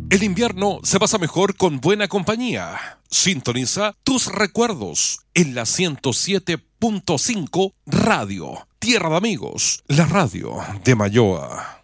El invierno se pasa mejor con buena compañía. Sintoniza tus recuerdos en la 107.5 Radio. Tierra de Amigos, la radio de Mayoa.